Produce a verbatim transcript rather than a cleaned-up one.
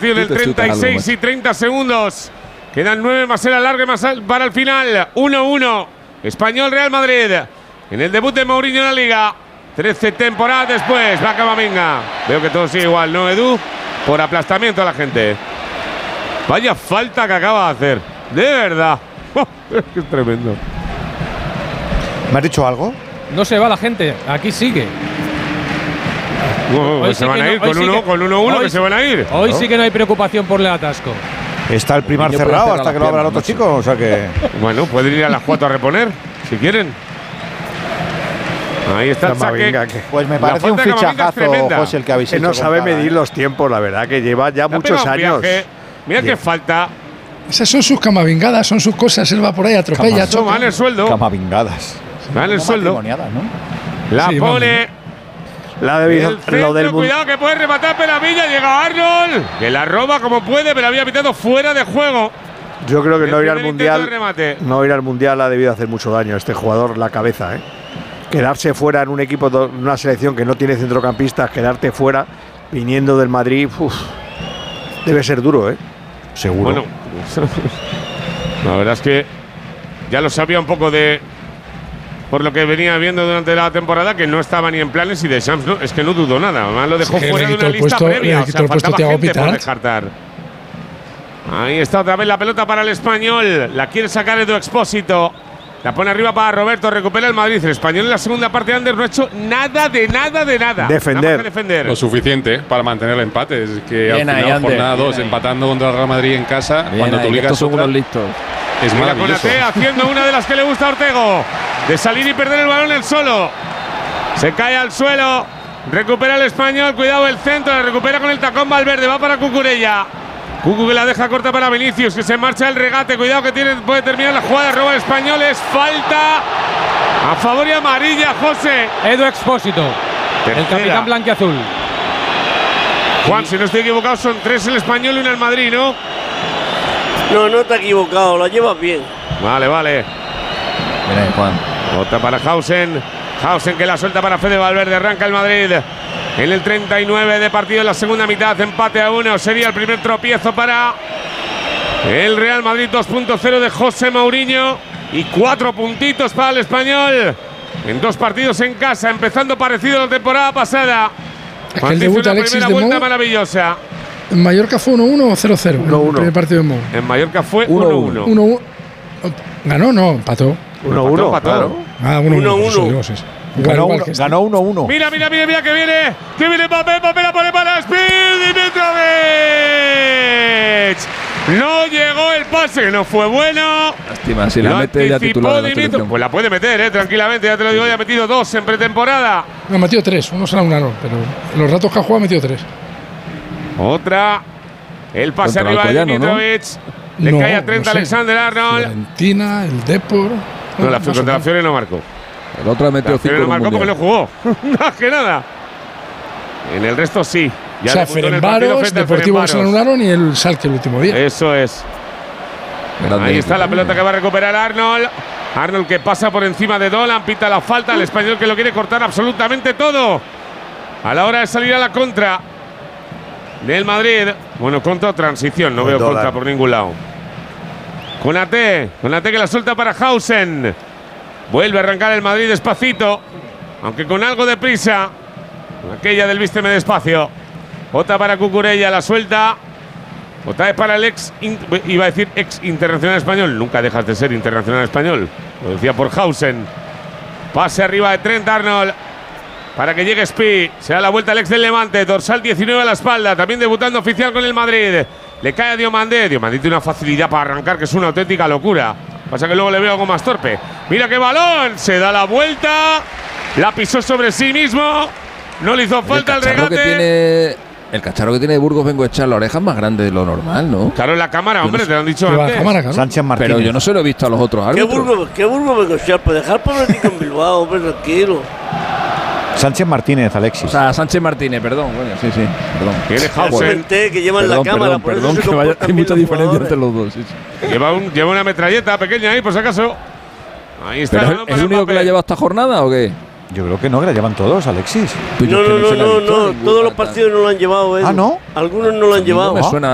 partido en el treinta y seis y treinta segundos. Quedan nueve más el alargue más para el final. uno uno. Español Real Madrid. En el debut de Mourinho en la Liga. trece temporadas después. Va Camavinga. Veo que todo sigue igual, ¿no, Edu? Por aplastamiento a la gente. Vaya falta que acaba de hacer. De verdad. Es tremendo. ¿Me has dicho algo? No se va la gente. Aquí sigue. Uh, se sí van a ir no, con uno, que, con uno uno que se van a ir. Hoy ¿no? sí que no hay preocupación por el atasco. Está el primar cerrado hasta que lo abra el otro chico, o sea que… Bueno, pueden ir a las cuatro a reponer, si quieren. Ahí está el saque. Pues me parece un fichajazo, José, el que habéis hecho. Que no sabe medir los tiempos, la verdad, que lleva ya muchos años. Mira qué falta. Esas son sus camavingadas, son sus cosas. Él va por ahí, atropella. No, van el sueldo. Camavingadas. Van el sueldo. ¿no? La sí, pone. La de el centro, lo del cuidado que puede rematar Pelavilla. Llega Arnold. Que la roba como puede, pero había pitado fuera de juego. Yo creo que el no ir al mundial. No ir al mundial ha debido hacer mucho daño a este jugador, la cabeza, ¿eh? Quedarse fuera en un equipo, en una selección que no tiene centrocampistas, quedarte fuera viniendo del Madrid, uf, debe ser duro, ¿eh? Seguro. Bueno, la verdad es que ya lo sabía un poco de por lo que venía viendo durante la temporada, que no estaba ni en planes y de Shams no, es que no dudó nada. Además lo dejó sí, fuera de una lista puesto, previa. O sea, el faltaba puesto gente por descartar. Ahí está otra vez la pelota para el Español. La quiere sacar Edu Expósito. La pone arriba para Roberto, recupera el Madrid. El Español en la segunda parte de Ander no ha hecho nada de nada de nada. Defender. defender. Lo suficiente para mantener el empate. Es que bien al final, ahí, jornada dos, empatando contra el Real Madrid en casa, bien cuando ahí, tú ligas otra, listos. Es Mira maravilloso. Konaté haciendo una de las que le gusta a Ortego. De salir y perder el balón él solo. Se cae al suelo. Recupera el Español. Cuidado el centro. La recupera con el tacón Valverde. Va para Cucurella. Cucu que la deja corta para Vinicius, que se marcha el regate. Cuidado que tiene, puede terminar la jugada. Roba el Español. Es falta a favor y amarilla, José. Edu Expósito, tercera. El capitán blanquiazul. Juan, si no estoy equivocado, son tres el Español y una el Madrid, ¿no? No, no te has equivocado. La llevas bien. Vale, vale. Mira, Juan. Otra para Hausen. Hausen que la suelta para Fede Valverde. Arranca el Madrid. En el treinta y nueve de partido en la segunda mitad, empate a uno. Sería el primer tropiezo para el Real Madrid dos punto cero de José Mourinho. Y cuatro puntitos para el Español. En dos partidos en casa, empezando parecido a la temporada pasada. Es que el debut de Alexis primera de vuelta Mou, maravillosa. ¿En Mallorca fue uno uno o cero cero? uno uno. El primer partido de Mou. En Mallorca fue uno uno. uno uno. Ganó, no, empató. uno uno, claro. Ah, uno uno. Ganó uno, ganó uno uno. Mira, mira, mira, mira que viene. Que viene Mbappé, Mbappé la pone para Speed y Mitrovic. No llegó el pase, no fue bueno. Lástima, si la mete ya titular de la selección. Pues la puede meter, eh, tranquilamente, ya te lo digo, ya ha metido dos en pretemporada. No, ha metido tres, uno será un aro, pero en los ratos que ha jugado ha metido tres. Otra. El pase Contra arriba Alcoyano, de Mitrovic. ¿no? Le No, cae a Trent no sé. Alexander-Arnold. Fiorentina, el Depor. No, la contra la Fiore no marcó. El otro ha metido La cinco. Fiore no marcó porque no mundial. jugó. Más que nada. En el resto sí. Ya o sea, debutó en el partido Ferencváros, frente al Deportivo que se lo Ferencváros. anularon y el Schalke el último día. Eso es. Grande. Ahí está la pelota que va a recuperar Arnold. Arnold que pasa por encima de Dolan, pita la falta. El Español que lo quiere cortar absolutamente todo. A la hora de salir a la contra del Madrid. Bueno, contra o transición. No Con veo Dolan. contra por ningún lado. Konaté. Konaté que la suelta para Hausen. Vuelve a arrancar el Madrid despacito. Aunque con algo de prisa. Aquella del vísteme despacio. Otra para Cucurella. La suelta. Otra vez para el ex, iba a decir ex internacional español. Nunca dejas de ser internacional español. Lo decía por Hausen. Pase arriba de Trent Arnold. Para que llegue Spi. Se da la vuelta al ex del Levante. Dorsal diecinueve a la espalda. También debutando oficial con el Madrid. Le cae a Diomandé. Diomandé tiene una facilidad para arrancar que es una auténtica locura. Pasa que luego le veo algo más torpe. Mira qué balón. Se da la vuelta. La pisó sobre sí mismo. No le hizo falta el, el regate. regate. Que tiene... El cacharro que tiene de Burgos vengo a echar la oreja es más grande de lo normal, ¿no? Claro, en la cámara, Yo hombre, no te lo han dicho Pero antes. la cámara, claro. Sánchez Martínez. Pero yo no se lo he visto a los otros ¿Qué árbitros. burgo, qué burgo me cochar? Pues dejar Pabletico en Bilbao, hombre, tranquilo. Sánchez Martínez, Alexis. O sea, Sánchez Martínez, perdón, coño, sí, sí, perdón. Tiene La Hausen. suerte que llevan Perdón, la cámara, perdón, por eso perdón, se que vaya, comportan hay bien mucha los diferencia jugadores. entre los dos. Sí, sí. Lleva, un, lleva una metralleta pequeña ahí, por si acaso. Ahí está. ¿Pero el es balón el para único que Mbappé. la lleva esta jornada o qué? Yo creo que no, que la llevan todos, Alexis. Pues yo No, es que no, no, se la he no, visto a no, ningún todos los tal. partidos no lo han llevado, Edu. Ah, ¿no? Algunos no lo han No llevado. me suena